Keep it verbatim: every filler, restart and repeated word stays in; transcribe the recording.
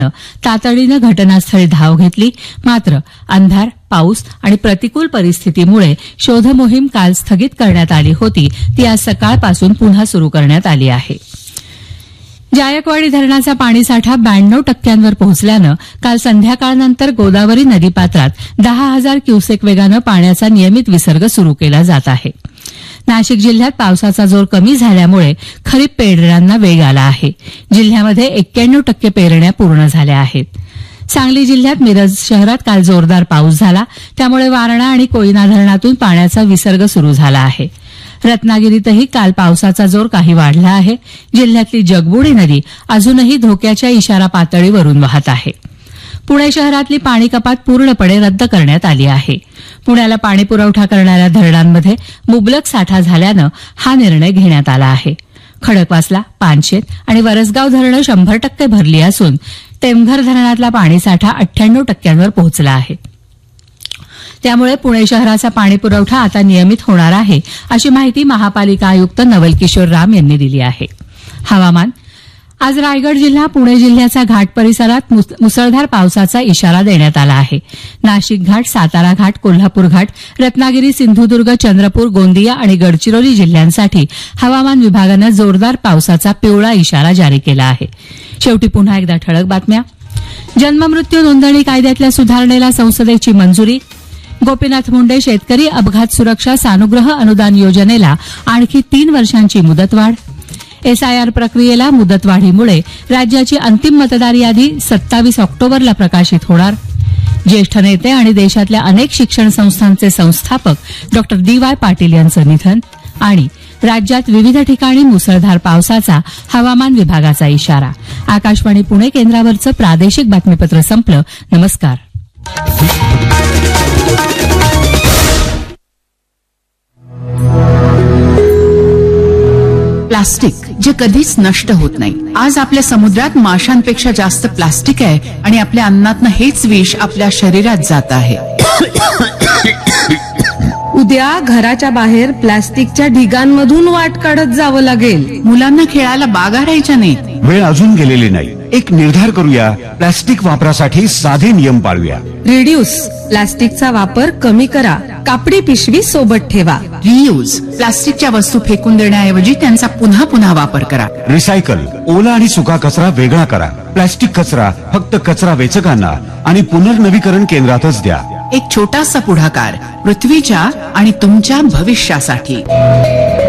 तातडीनं घटनास्थळी धाव घेतली. मात्र अंधार, पाऊस आणि प्रतिकूल परिस्थितीमुळे शोधमोहीम काल स्थगित करण्यात आली होती. ती आज सकाळपासून पुन्हा सुरू करण्यात आली आहे. जायकवाडी धरणाचा पाणीसाठा ब्याण्णव टक्क्यांवर पोहोचल्यानं काल संध्याकाळनंतर गोदावरी नदीपात्रात दहा हजार क्युसेक वेगानं पाण्याचा नियमित विसर्ग सुरू केला जात आहे. नाशिक जिल्ह्यात पावसाचा जोर कमी झाल्यामुळे खरीप पेरण्यांना वेग आला आहे. जिल्ह्यामध्ये एक्क्याण्णव टक्के पेरण्या पूर्ण झाल्या आहेत. सांगली जिल्ह्यात मिरज शहरात काल जोरदार पाऊस झाला. त्यामुळे वारणा आणि कोयना धरणातून पाण्याचा विसर्ग सुरू झाला आहे. रत्नागिरीतही काल पावसाचा जोर काही वाढला आहे. जिल्ह्यातली जगबुडी नदी अजूनही धोक्याच्या इशारा पातळीवरून वाहत आहे. पुणे शहरातली पाणी कपात पूर्णपणे रद्द करण्यात आली आहे. पुण्याला पाणी पुरवठा करणाऱ्या धरणांमध्ये मुबलक साठा झाल्यानं हा निर्णय घेण्यात आला आहे. खडकवासला, पानशेत आणि वरसगाव धरणं शंभर टक्के भरली असून टेमघर धरणातला पाणीसाठा अठ्ठ्याण्णव टक्क्यांवर पोहोचला आहे. त्यामुळे पुणे शहराचा पाणी पुरवठा आता नियमित होणार आहे, अशी माहिती महापालिका आयुक्त नवल किशोर राम यांनी दिली आहे. हवामान. आज रायगड जिल्हा, पुणे जिल्ह्याच्या घाट परिसरात मुसळधार पावसाचा इशारा देण्यात आला आहे. नाशिक घाट, सातारा घाट, कोल्हापूर घाट, रत्नागिरी, सिंधुदुर्ग, चंद्रपूर, गोंदिया आणि गडचिरोली जिल्ह्यांसाठी हवामान विभागानं जोरदार पावसाचा पिवळा इशारा जारी केला आहे. शेवटी पुन्हा एकदा ठळक बातम्या. जन्ममृत्यू नोंदणी कायद्यातल्या सुधारणेला संसदेची मंजुरी. गोपीनाथ मुंडे शेतकरी अपघात सुरक्षा सानुग्रह अनुदान योजनेला आणखी तीन वर्षांची मुदतवाढ. एसआयआर प्रक्रियेला मुदतवाढीमुळे राज्याची अंतिम मतदार यादी सत्तावीस ऑक्टोबरला प्रकाशित होणार. ज्येष्ठ नेते आणि देशातल्या अनेक शिक्षण संस्थांचे संस्थापक डॉ डी वाय पाटील यांचं निधन. आणि राज्यात विविध ठिकाणी मुसळधार पावसाचा हवामान विभागाचा इशारा. आकाशवाणी पुणे केंद्रावरचं प्रादेशिक बातमीपत्र संपलं. नमस्कार. प्लास्टिक जे कधीच नष्ट होत नाही. आज आपल्या समुद्रात माशांपेक्षा जास्त प्लास्टिक आहे आणि आपल्या अन्नातनं हेच विष आपल्या शरीरात जात आहे. उद्या घराच्या बाहेर प्लास्टिकच्या ढिगांमधून वाट काढत जावं लागेल. मुलांना खेळायला बागा राहायच्या नाहीत. वेळ अजून गेलेली नाही. एक निर्धार करूया. प्लास्टिक वापरासाठी साधे नियम पाळूया. रिड्यूस, प्लास्टिकचा वापर कमी करा. कापडी पिशवी सोबत ठेवा. रियूज, प्लास्टिकच्या वस्तू फेकून देण्याऐवजी त्यांचा पुन्हा पुन्हा वापर करा. रिसायकल, ओला आणि सुका कचरा वेगळा करा. प्लास्टिक कचरा फक्त कचरा वेचकांना आणि पुनर्नवीकरण केंद्रातच द्या. एक छोटासा पुढाकार पृथ्वीच्या आणि तुमच्या भविष्यासाठी.